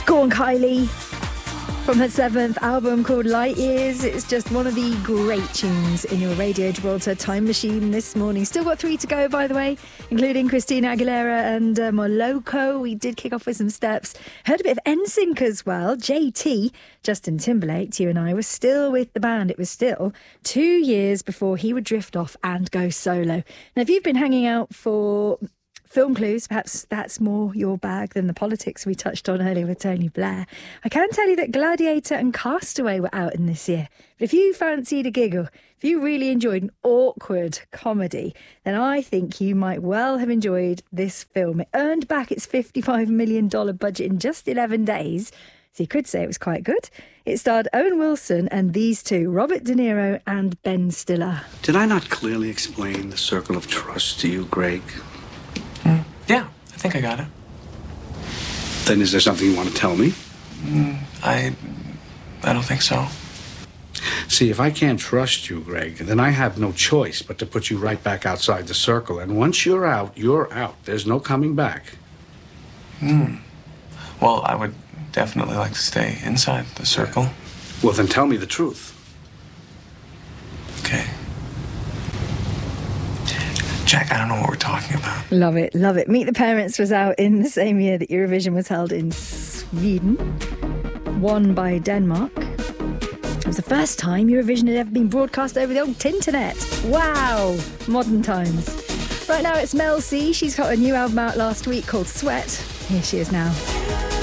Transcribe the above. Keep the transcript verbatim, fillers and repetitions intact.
Go on, Kylie. From her seventh album called Light Years, it's just one of the great tunes in your Radio Gibraltar time machine this morning. Still got three to go, by the way, including Christina Aguilera and uh, Moloko. We did kick off with some steps. Heard a bit of N Sync as well. J T, Justin Timberlake, you and I were still with the band. It was still two years before he would drift off and go solo. Now, if you've been hanging out for Film clues, perhaps that's more your bag than the politics we touched on earlier with Tony Blair. I can tell you that Gladiator and Castaway were out in this year. But if you fancied a giggle, if you really enjoyed an awkward comedy, then I think you might well have enjoyed this film. It earned back its fifty-five million dollars budget in just eleven days. So you could say it was quite good. It starred Owen Wilson and these two, Robert De Niro and Ben Stiller. Did I not clearly explain the circle of trust to you, Greg? Mm, yeah, I think I got it. Then is there something you want to tell me? Mm, I... I don't think so. See, if I can't trust you, Greg, then I have no choice but to put you right back outside the circle. And once you're out, you're out. There's no coming back. Hmm. Well, I would definitely like to stay inside the circle. Well, then tell me the truth. Okay. Jack, I don't know what we're talking about. Love it, love it. Meet the Parents was out in the same year that Eurovision was held in Sweden, won by Denmark. It was the first time Eurovision had ever been broadcast over the old Tinternet. Wow, modern times. Right now it's Mel C. She's got a new album out last week called Sweat. Here she is now.